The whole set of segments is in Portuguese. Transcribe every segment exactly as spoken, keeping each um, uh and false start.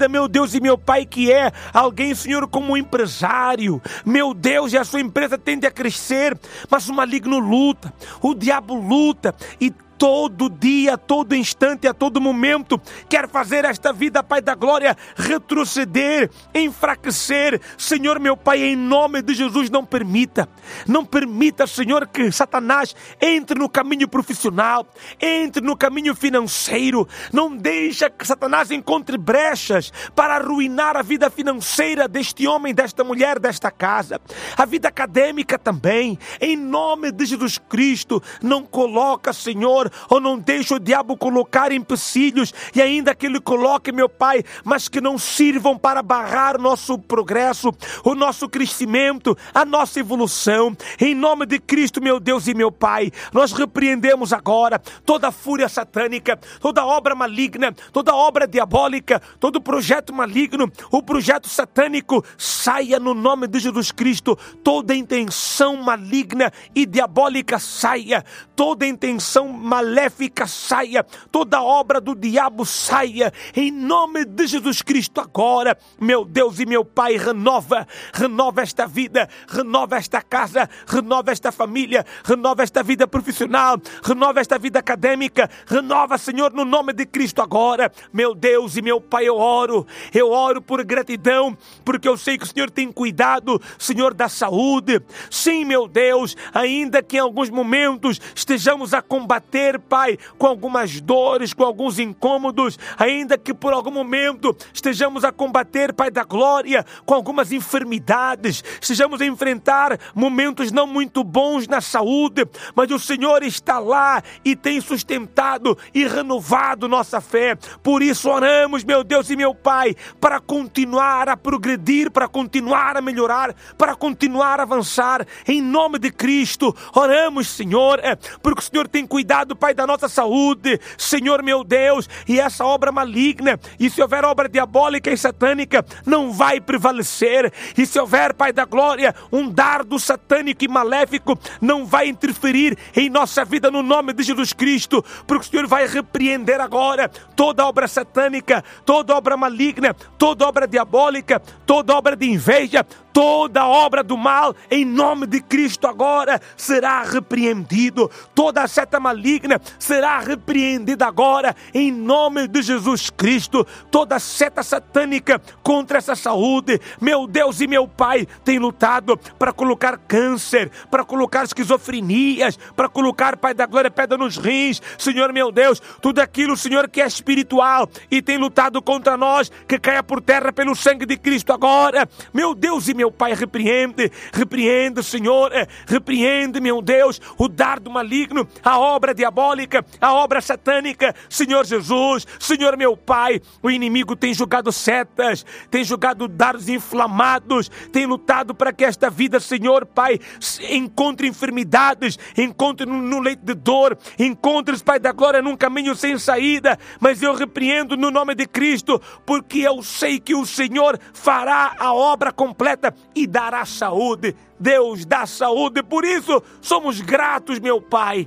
meu Deus e meu Pai, que é alguém, Senhor, como um empresário, meu Deus, e a sua empresa tende a crescer, mas o maligno luta, o diabo luta, e todo dia, todo instante, a todo momento, quer fazer esta vida, Pai da glória, retroceder, enfraquecer. Senhor, meu Pai, em nome de Jesus, não permita, não permita, Senhor, que Satanás entre no caminho profissional, entre no caminho financeiro. Não deixa que Satanás encontre brechas para arruinar a vida financeira deste homem, desta mulher, desta casa. A vida acadêmica também, em nome de Jesus Cristo. Não coloca, Senhor, ou não deixa o diabo colocar empecilhos, e ainda que ele coloque, meu Pai, mas que não sirvam para barrar o nosso progresso, o nosso crescimento, a nossa evolução. Em nome de Cristo, meu Deus e meu Pai, nós repreendemos agora toda a fúria satânica, toda obra maligna, toda obra diabólica, todo projeto maligno, o projeto satânico, saia no nome de Jesus Cristo. Toda intenção maligna e diabólica saia, toda intenção maléfica saia, toda obra do diabo saia, em nome de Jesus Cristo agora. Meu Deus e meu Pai, renova, renova esta vida, renova esta casa, renova esta família, renova esta vida profissional, renova esta vida acadêmica, renova, Senhor, no nome de Cristo agora. Meu Deus e meu Pai, eu oro, eu oro por gratidão, porque eu sei que o Senhor tem cuidado, Senhor, da saúde. Sim, meu Deus, ainda que em alguns momentos estejamos a combater, Pai, com algumas dores, com alguns incômodos, ainda que por algum momento estejamos a combater, Pai da glória, com algumas enfermidades, estejamos a enfrentar momentos não muito bons na saúde, mas o Senhor está lá e tem sustentado e renovado nossa fé. Por isso oramos, meu Deus e meu Pai, para continuar a progredir, para continuar a melhorar, para continuar a avançar, em nome de Cristo. Oramos, Senhor, porque o Senhor tem cuidado, Pai, da nossa saúde, Senhor, meu Deus, e essa obra maligna, e se houver obra diabólica e satânica, não vai prevalecer. E se houver, Pai da glória, um dardo satânico e maléfico, não vai interferir em nossa vida, no nome de Jesus Cristo, porque o Senhor vai repreender agora toda obra satânica, toda obra maligna, toda obra diabólica, toda obra de inveja, toda obra do mal, em nome de Cristo agora será repreendido. Toda seta maligna será repreendida agora, em nome de Jesus Cristo. Toda seta satânica contra essa saúde, meu Deus e meu Pai, tem lutado para colocar câncer, para colocar esquizofrenias, para colocar, Pai da glória, pedra nos rins, Senhor, meu Deus, tudo aquilo, Senhor, que é espiritual e tem lutado contra nós, que caia por terra pelo sangue de Cristo agora. Meu Deus e meu Pai, repreende, repreende, Senhor, repreende, meu Deus, o dardo maligno, a obra diabólica, a obra satânica, Senhor Jesus, Senhor, meu Pai. O inimigo tem jogado setas, tem jogado dardos inflamados, tem lutado para que esta vida, Senhor, Pai, encontre enfermidades, encontre no leito de dor, encontre, Pai da glória, num caminho sem saída, mas eu repreendo no nome de Cristo, porque eu sei que o Senhor fará a obra completa e dará saúde. Deus dá saúde, por isso somos gratos, meu Pai.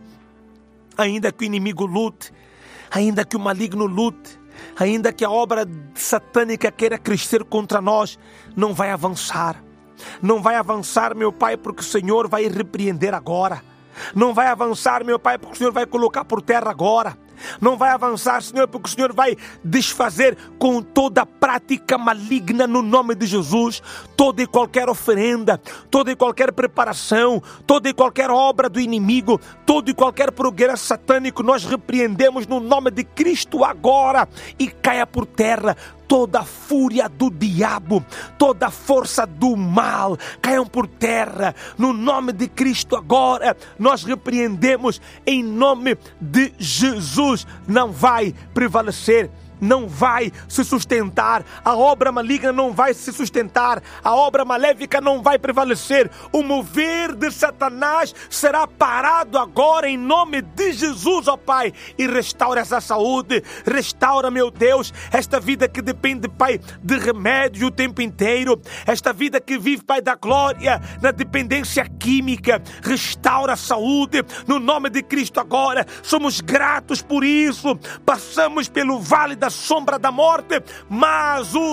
Ainda que o inimigo lute, ainda que o maligno lute, ainda que a obra satânica queira crescer contra nós, não vai avançar. Não vai avançar, meu Pai, porque o Senhor vai repreender agora. Não vai avançar, meu Pai, porque o Senhor vai colocar por terra agora. Não vai avançar, Senhor, porque o Senhor vai desfazer com toda a prática maligna no nome de Jesus, toda e qualquer oferenda, toda e qualquer preparação, toda e qualquer obra do inimigo, todo e qualquer progresso satânico, nós repreendemos no nome de Cristo agora, e caia por terra toda a fúria do diabo, toda a força do mal, caiam por terra, no nome de Cristo agora, nós repreendemos em nome de Jesus. Não vai prevalecer, não vai se sustentar, a obra maligna não vai se sustentar, a obra maléfica não vai prevalecer, o mover de Satanás será parado agora em nome de Jesus, ó Pai, e restaura essa saúde, restaura, meu Deus, esta vida que depende, Pai, de remédio o tempo inteiro, esta vida que vive, Pai da glória, na dependência química, restaura a saúde, no nome de Cristo agora, somos gratos por isso, passamos pelo vale da da sombra da morte, mas o